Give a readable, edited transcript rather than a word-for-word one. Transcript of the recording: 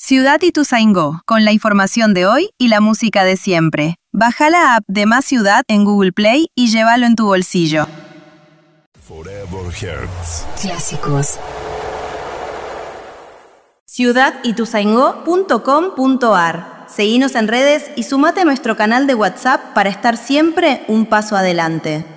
Ciudad Ituzaingó, con la información de hoy y la música de siempre. Baja la app de Más Ciudad en Google Play y llévalo en tu bolsillo. Forever Hertz. Clásicos. ciudadituzaingó.com.ar. Seguinos en redes y sumate a nuestro canal de WhatsApp para estar siempre un paso adelante.